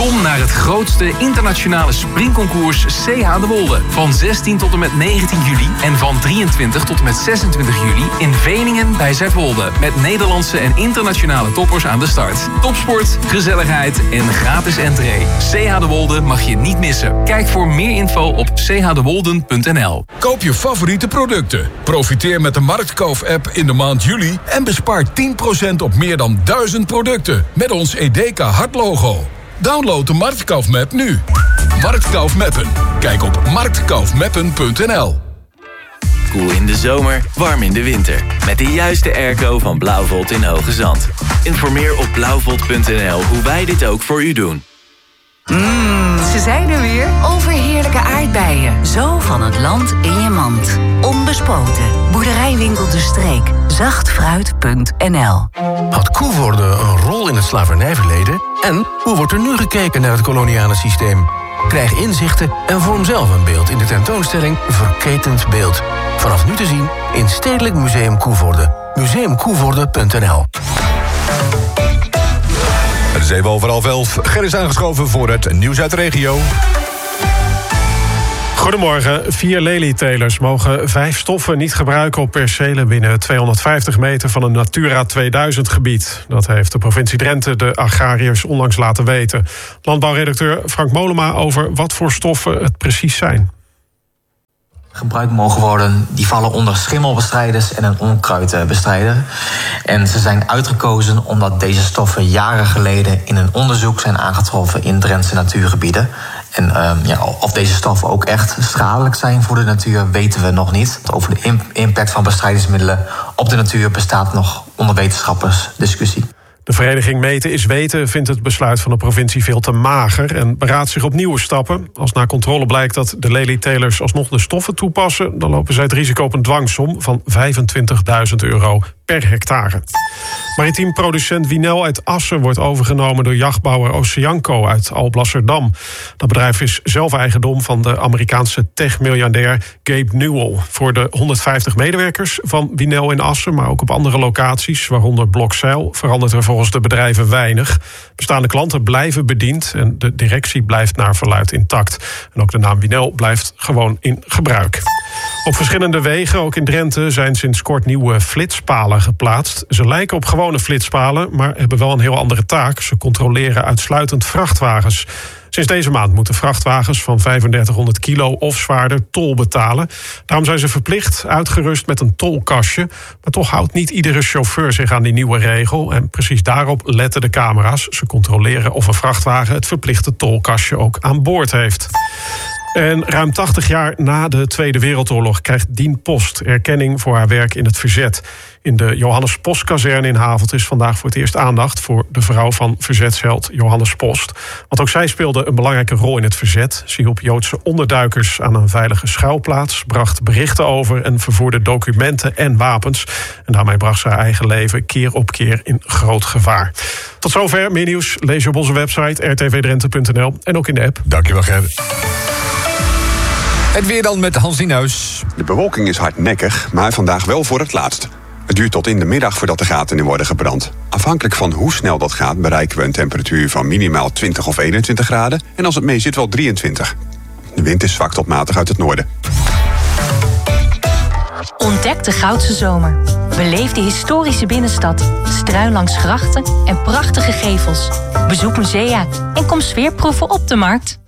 Kom naar het grootste internationale springconcours CH de Wolde. Van 16 tot en met 19 juli en van 23 tot en met 26 juli in Veningen bij Zuidwolde. Met Nederlandse en internationale toppers aan de start. Topsport, gezelligheid en gratis entree. CH de Wolde mag je niet missen. Kijk voor meer info op chdewolden.nl. Koop je favoriete producten. Profiteer met de Marktkoop-app in de maand juli en bespaar 10% op meer dan 1000 producten met ons EDK Hartlogo. Download de Marktkoop-map nu. Marktkoop-mappen. Kijk op marktkoopmappen.nl. Koel in de zomer, warm in de winter. Met de juiste airco van Blauwvolt in Hoge Zand. Informeer op blauwvolt.nl hoe wij dit ook voor u doen. Ze zijn er weer. Overheerlijke aardbeien. Zo van het land in je mand. Onbespoten. Boerderijwinkel De Streek. Zachtfruit.nl. Had Koevoorde een rol in het slavernijverleden? En hoe wordt er nu gekeken naar het koloniale systeem? Krijg inzichten en vorm zelf een beeld in de tentoonstelling Verketend Beeld. Vanaf nu te zien in Stedelijk Museum Koevoorde. museumkoevoorde.nl. Het is even over 11:30. Ger is aangeschoven voor het nieuws uit de regio. Goedemorgen. 4 lelietelers mogen 5 stoffen niet gebruiken op percelen binnen 250 meter van een Natura 2000 gebied. Dat heeft de provincie Drenthe de agrariërs onlangs laten weten. Landbouwredacteur Frank Molema over wat voor stoffen het precies zijn. Gebruikt mogen worden, die vallen onder schimmelbestrijders en een onkruidbestrijder. En ze zijn uitgekozen omdat deze stoffen jaren geleden in een onderzoek zijn aangetroffen in Drentse natuurgebieden. En of deze stoffen ook echt schadelijk zijn voor de natuur, weten we nog niet. Over de impact van bestrijdingsmiddelen op de natuur bestaat nog onder wetenschappers discussie. De vereniging Meten is Weten vindt het besluit van de provincie veel te mager en beraadt zich op nieuwe stappen. Als na controle blijkt dat de lelietelers alsnog de stoffen toepassen, dan lopen zij het risico op een dwangsom van €25.000 per hectare. Maritiem producent Winel uit Assen wordt overgenomen door jachtbouwer Oceanco uit Alblasserdam. Dat bedrijf is zelf eigendom van de Amerikaanse tech-miljardair Gabe Newell. Voor de 150 medewerkers van Winel in Assen, maar ook op andere locaties, waaronder Blokzeil, verandert er volgens de bedrijven weinig. Bestaande klanten blijven bediend en de directie blijft naar verluidt intact. En ook de naam Winel blijft gewoon in gebruik. Op verschillende wegen, ook in Drenthe, zijn sinds kort nieuwe flitspalen geplaatst. Ze lijken op gewone flitspalen, maar hebben wel een heel andere taak. Ze controleren uitsluitend vrachtwagens. Sinds deze maand moeten vrachtwagens van 3500 kilo of zwaarder tol betalen. Daarom zijn ze verplicht uitgerust met een tolkastje. Maar toch houdt niet iedere chauffeur zich aan die nieuwe regel. En precies daarop letten de camera's. Ze controleren of een vrachtwagen het verplichte tolkastje ook aan boord heeft. En ruim 80 jaar na de Tweede Wereldoorlog krijgt Dien Post erkenning voor haar werk in het verzet. In de Johannes Postkazerne in Havelt is vandaag voor het eerst aandacht voor de vrouw van verzetsheld Johannes Post. Want ook zij speelde een belangrijke rol in het verzet. Ze hielp Joodse onderduikers aan een veilige schuilplaats, bracht berichten over en vervoerde documenten en wapens. En daarmee bracht ze haar eigen leven keer op keer in groot gevaar. Tot zover. Meer nieuws lees je op onze website rtvdrenthe.nl en ook in de app. Dankjewel, Ger. Het weer dan met Hans Nienhuis. De bewolking is hardnekkig, maar vandaag wel voor het laatst. Het duurt tot in de middag voordat de gaten in worden gebrand. Afhankelijk van hoe snel dat gaat bereiken we een temperatuur van minimaal 20 of 21 graden... en als het mee zit wel 23. De wind is zwak tot matig uit het noorden. Ontdek de Goudse Zomer. Beleef de historische binnenstad, struin langs grachten en prachtige gevels. Bezoek musea en kom sfeerproeven op de markt.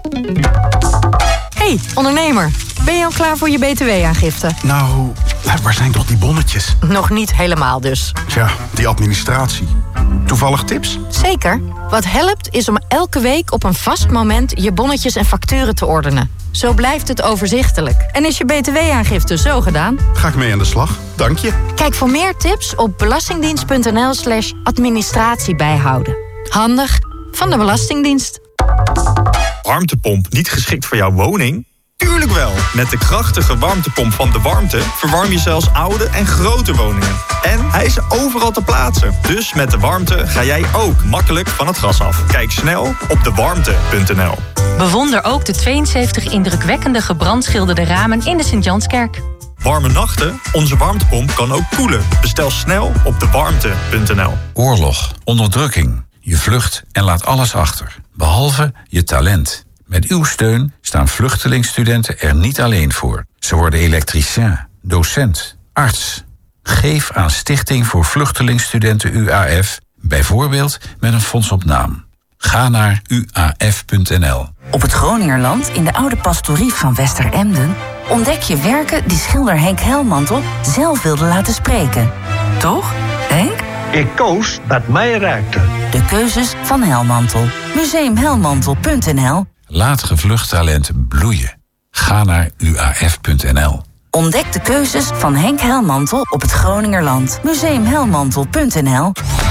Hey, ondernemer. Ben je al klaar voor je btw-aangifte? Nou, waar zijn toch die bonnetjes? Nog niet helemaal dus. Tja, die administratie. Toevallig tips? Zeker. Wat helpt is om elke week op een vast moment je bonnetjes en facturen te ordenen. Zo blijft het overzichtelijk. En is je btw-aangifte zo gedaan? Ga ik mee aan de slag. Dank je. Kijk voor meer tips op belastingdienst.nl/administratie bijhouden. Handig van de Belastingdienst. Warmtepomp niet geschikt voor jouw woning? Tuurlijk wel! Met de krachtige warmtepomp van De Warmte verwarm je zelfs oude en grote woningen. En hij is overal te plaatsen. Dus met De Warmte ga jij ook makkelijk van het gas af. Kijk snel op dewarmte.nl. Bewonder ook de 72 indrukwekkende gebrandschilderde ramen in de Sint-Janskerk. Warme nachten? Onze warmtepomp kan ook koelen. Bestel snel op dewarmte.nl. Oorlog, onderdrukking. Je vlucht en laat alles achter, behalve je talent. Met uw steun staan vluchtelingenstudenten er niet alleen voor. Ze worden elektricien, docent, arts. Geef aan Stichting voor Vluchtelingenstudenten UAF, bijvoorbeeld met een fonds op naam. Ga naar uaf.nl. Op het Groningerland, in de oude pastorie van Westeremden, ontdek je werken die schilder Henk Helmantel zelf wilde laten spreken. Toch, Henk? Ik koos wat mij raakte. De keuzes van Helmantel. Museumhelmantel.nl. Laat gevlucht talent bloeien. Ga naar uaf.nl. Ontdek de keuzes van Henk Helmantel op het Groningerland. Museumhelmantel.nl.